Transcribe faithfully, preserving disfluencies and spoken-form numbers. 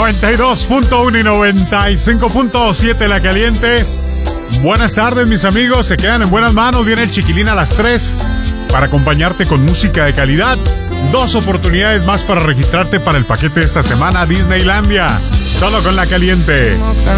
noventa y dos punto uno y noventa y cinco punto siete La Caliente. Buenas tardes, mis amigos. Se quedan en buenas manos. Viene el Chiquilín a las tres para acompañarte con música de calidad. Dos oportunidades más para registrarte para el paquete de esta semana Disneylandia. Solo con La Caliente.